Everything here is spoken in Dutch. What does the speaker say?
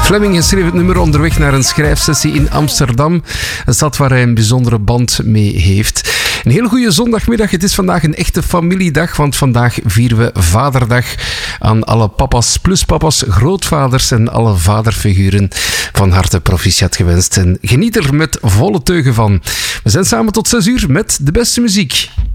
Fleming schreef het nummer onderweg naar een schrijfsessie in Amsterdam. Een stad waar hij een bijzondere band mee heeft. Een hele goede zondagmiddag. Het is vandaag een echte familiedag, want vandaag vieren we Vaderdag. Aan alle papa's, pluspapa's, grootvaders en alle vaderfiguren van harte proficiat gewenst. En geniet er met volle teugen van. We zijn samen tot 6 uur met de beste muziek.